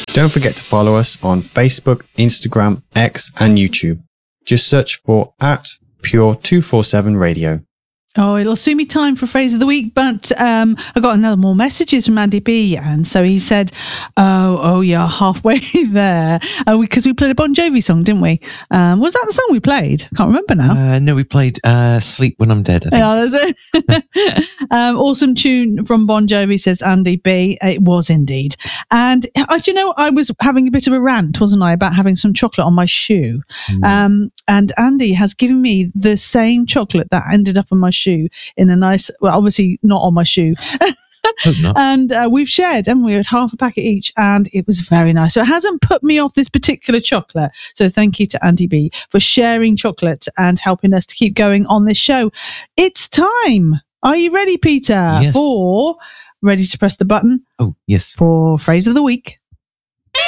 Don't forget to follow us on Facebook, Instagram, X and YouTube. Just search for @Pure247Radio. Oh, it'll soon be time for Phrase of the Week, but I got another more messages from Andy B. And so he said, oh, you're halfway there. Because we played a Bon Jovi song, didn't we? Was that the song we played? I can't remember now. No, we played Sleep When I'm Dead, I think. Yeah, that's it. Awesome tune from Bon Jovi, says Andy B. It was indeed. And I was having a bit of a rant, wasn't I, about having some chocolate on my shoe. And Andy has given me the same chocolate that ended up on my shoe in a nice, well, obviously not on my shoe. And we've shared, and we had half a packet each, and it was very nice. So it hasn't put me off this particular chocolate. So thank you to Andy B for sharing chocolate and helping us to keep going on this show. It's time. Are you ready, Peter? Yes. Ready to press the button? Oh, yes. For Phrase of the Week.